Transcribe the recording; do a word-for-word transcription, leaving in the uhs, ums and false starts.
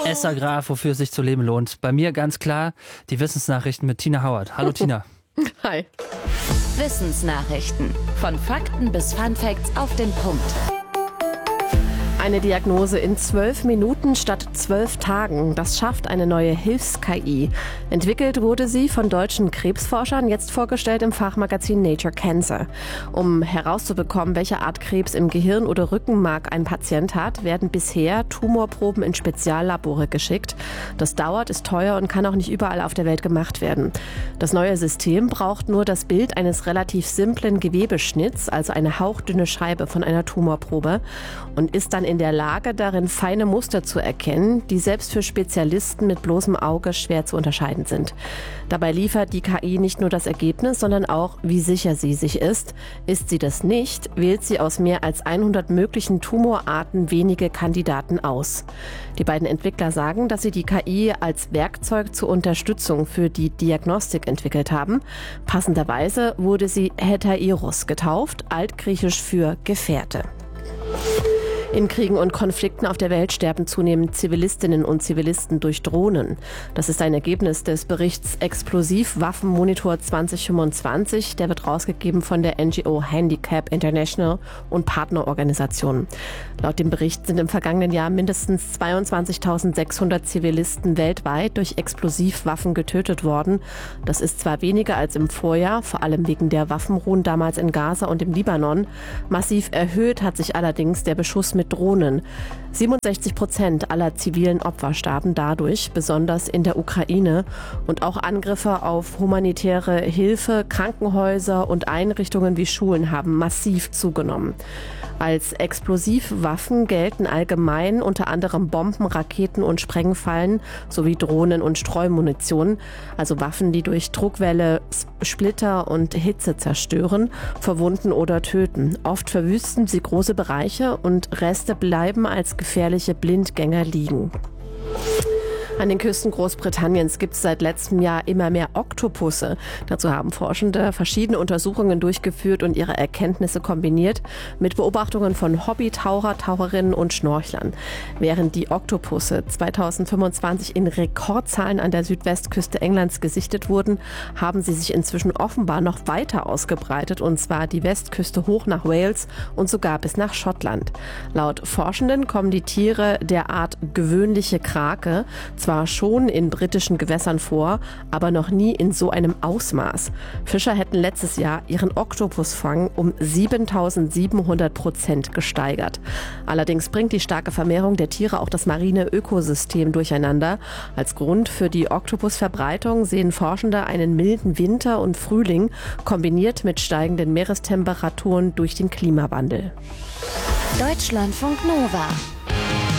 Essergraf, wofür es sich zu leben lohnt. Bei mir ganz klar die Wissensnachrichten mit Tina Howard. Hallo Tina. Hi. Wissensnachrichten. Von Fakten bis Funfacts auf den Punkt. Eine Diagnose in zwölf Minuten statt zwölf Tagen. Das schafft eine neue Hilfs-K I. Entwickelt wurde sie von deutschen Krebsforschern, jetzt vorgestellt im Fachmagazin Nature Cancer. Um herauszubekommen, welche Art Krebs im Gehirn oder Rückenmark ein Patient hat, werden bisher Tumorproben in Speziallabore geschickt. Das dauert, ist teuer und kann auch nicht überall auf der Welt gemacht werden. Das neue System braucht nur das Bild eines relativ simplen Gewebeschnitts, also eine hauchdünne Scheibe von einer Tumorprobe, und ist dann in der Lage, darin feine Muster zu erkennen, die selbst für Spezialisten mit bloßem Auge schwer zu unterscheiden sind. Dabei liefert die K I nicht nur das Ergebnis, sondern auch, wie sicher sie sich ist. Ist sie das nicht, wählt sie aus mehr als hundert möglichen Tumorarten wenige Kandidaten aus. Die beiden Entwickler sagen, dass sie die K I als Werkzeug zur Unterstützung für die Diagnostik entwickelt haben. Passenderweise wurde sie Hetairos getauft, altgriechisch für Gefährte. In Kriegen und Konflikten auf der Welt sterben zunehmend Zivilistinnen und Zivilisten durch Drohnen. Das ist ein Ergebnis des Berichts Explosivwaffenmonitor zwanzig fünfundzwanzig. Der wird rausgegeben von der N G O Handicap International und Partnerorganisationen. Laut dem Bericht sind im vergangenen Jahr mindestens zweiundzwanzigtausendsechshundert Zivilisten weltweit durch Explosivwaffen getötet worden. Das ist zwar weniger als im Vorjahr, vor allem wegen der Waffenruhen damals in Gaza und im Libanon. Massiv erhöht hat sich allerdings der Beschuss mit Drohnen. siebenundsechzig Prozent aller zivilen Opfer starben dadurch, besonders in der Ukraine. Und auch Angriffe auf humanitäre Hilfe, Krankenhäuser und Einrichtungen wie Schulen haben massiv zugenommen. Als Explosivwaffen gelten allgemein unter anderem Bomben, Raketen und Sprengfallen sowie Drohnen und Streumunition, also Waffen, die durch Druckwelle, Splitter und Hitze zerstören, verwunden oder töten. Oft verwüsten sie große Bereiche und Reste bleiben als gefährliche Blindgänger liegen. An den Küsten Großbritanniens gibt es seit letztem Jahr immer mehr Oktopusse. Dazu haben Forschende verschiedene Untersuchungen durchgeführt und ihre Erkenntnisse kombiniert mit Beobachtungen von Hobbytaucher, Taucherinnen und Schnorchlern. Während die Oktopusse zweitausendfünfundzwanzig in Rekordzahlen an der Südwestküste Englands gesichtet wurden, haben sie sich inzwischen offenbar noch weiter ausgebreitet, und zwar die Westküste hoch nach Wales und sogar bis nach Schottland. Laut Forschenden kommen die Tiere der Art gewöhnliche Krake zwar schon in britischen Gewässern vor, aber noch nie in so einem Ausmaß. Fischer hätten letztes Jahr ihren Oktopusfang um siebentausendsiebenhundert Prozent gesteigert. Allerdings bringt die starke Vermehrung der Tiere auch das marine Ökosystem durcheinander. Als Grund für die Oktopusverbreitung sehen Forschende einen milden Winter und Frühling, kombiniert mit steigenden Meerestemperaturen durch den Klimawandel. Deutschlandfunk Nova.